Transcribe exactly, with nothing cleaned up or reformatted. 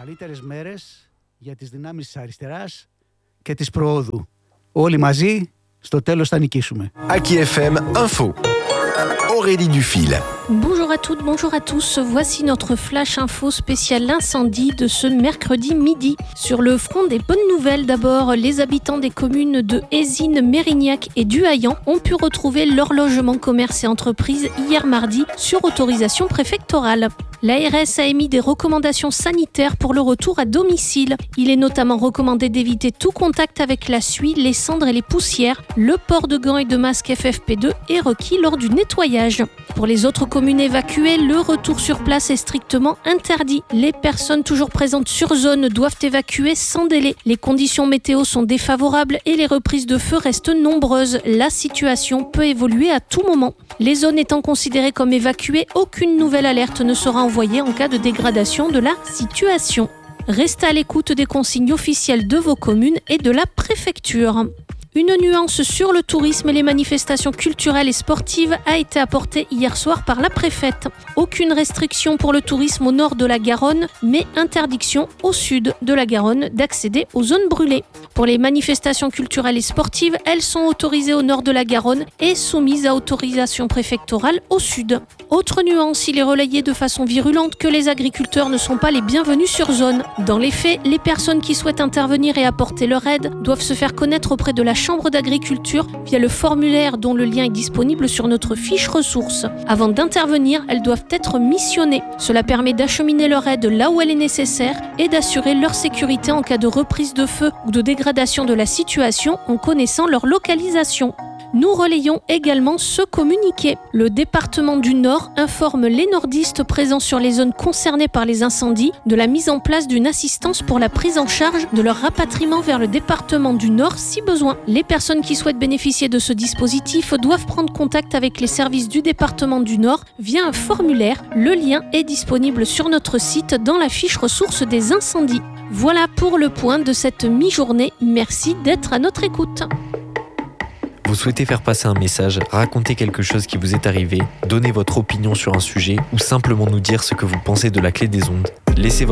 Καλύτερες μέρες για τις δυνάμεις της αριστεράς και της προόδου. Όλοι μαζί, στο τέλος θα νικήσουμε. Aki F M Info. Aurélie Dufil. Bonjour à toutes, bonjour à tous. Voici notre flash info spécial incendie de ce mercredi midi. Sur le front des bonnes nouvelles, d'abord, les habitants des communes de Ézine, Mérignac et Duhaillan ont pu retrouver leur logement, commerce et entreprise hier mardi sur autorisation préfectorale. L'A R S a émis des recommandations sanitaires pour le retour à domicile. Il est notamment recommandé d'éviter tout contact avec la suie, les cendres et les poussières. Le port de gants et de masques F F P deux est requis lors du nettoyage. Pour les autres communes évacuées, le retour sur place est strictement interdit. Les personnes toujours présentes sur zone doivent évacuer sans délai. Les conditions météo sont défavorables et les reprises de feu restent nombreuses. La situation peut évoluer à tout moment. Les zones étant considérées comme évacuées, aucune nouvelle alerte ne sera envoyée en cas de dégradation de la situation. Restez à l'écoute des consignes officielles de vos communes et de la préfecture. Une nuance sur le tourisme et les manifestations culturelles et sportives a été apportée hier soir par la préfète. Aucune restriction pour le tourisme au nord de la Garonne, mais interdiction au sud de la Garonne d'accéder aux zones brûlées. Pour les manifestations culturelles et sportives, elles sont autorisées au nord de la Garonne et soumises à autorisation préfectorale au sud. Autre nuance, il est relayé de façon virulente que les agriculteurs ne sont pas les bienvenus sur zone. Dans les faits, les personnes qui souhaitent intervenir et apporter leur aide doivent se faire connaître auprès de la Chambre d'agriculture via le formulaire dont le lien est disponible sur notre fiche ressources. Avant d'intervenir, elles doivent être missionnées. Cela permet d'acheminer leur aide là où elle est nécessaire et d'assurer leur sécurité en cas de reprise de feu ou de dégradation de la situation en connaissant leur localisation. Nous relayons également ce communiqué. Le département du Nord informe les nordistes présents sur les zones concernées par les incendies de la mise en place d'une assistance pour la prise en charge de leur rapatriement vers le département du Nord si besoin. Les personnes qui souhaitent bénéficier de ce dispositif doivent prendre contact avec les services du département du Nord via un formulaire. Le lien est disponible sur notre site dans la fiche ressources des incendies. Voilà pour le point de cette mi-journée. Merci d'être à notre écoute. Vous souhaitez faire passer un message, raconter quelque chose qui vous est arrivé, donner votre opinion sur un sujet ou simplement nous dire ce que vous pensez de la clé des ondes? Laissez